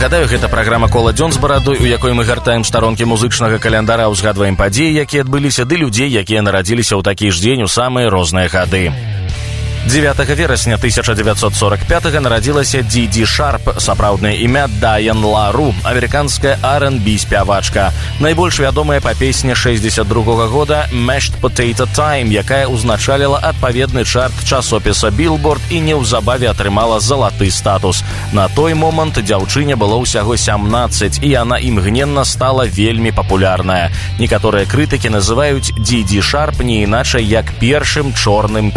Нагадаю, гэта праграма «Кола дзён з барадой», у якой мы гартаем старонкі музычнага календара, узгадваем падзеі, якія адбыліся, ды людзей, якія нарадзіліся ў такі ж дзень у самыя розныя гады. 9 верасня 1945-го нарадзілася Ди Шарп, сапраўднае імя Дайан Лару, амерыканская R&B спявачка. Найбольш вядомая па песне 62-го года «Mashed Potato Time», якая ўзначаліла адпаведны чарт часопіса Billboard і неўзабаве атрымала залаты статус. На той момант дзяўчыне было ўсяго 17, і яна імгненна стала вельмі папулярная. Некаторыя крытыкі называюць Ди Шарп не іначай як першым чорным